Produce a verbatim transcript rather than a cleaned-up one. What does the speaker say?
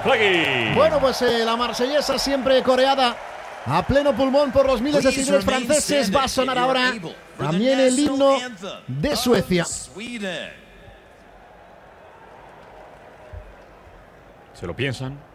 Bueno, pues eh, la marsellesa siempre coreada a pleno pulmón por los miles de seguidores franceses. Va a sonar ahora también el himno de Suecia. Se lo piensan.